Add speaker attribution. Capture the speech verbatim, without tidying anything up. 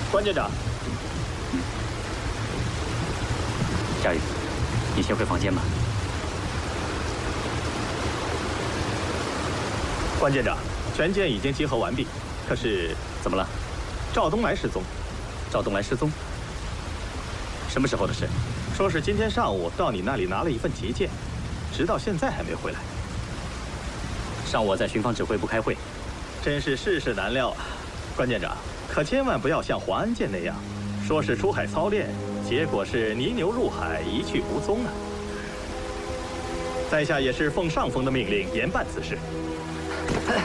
Speaker 1: 关舰长，
Speaker 2: 佳宇，你先回房间吧。
Speaker 1: 关舰长，全舰已经集合完毕，可是
Speaker 2: 怎么了？
Speaker 1: 赵东来失踪。
Speaker 2: 赵东来失踪？什么时候的事？
Speaker 1: 说是今天上午到你那里拿了一份急件，直到现在还没回来。
Speaker 2: 上午我在巡防指挥部开会，
Speaker 1: 真是世事难料啊！关舰长，可千万不要像黄安舰那样，说是出海操练，结果是泥牛入海，一去无踪啊！在下也是奉上峰的命令严办此事。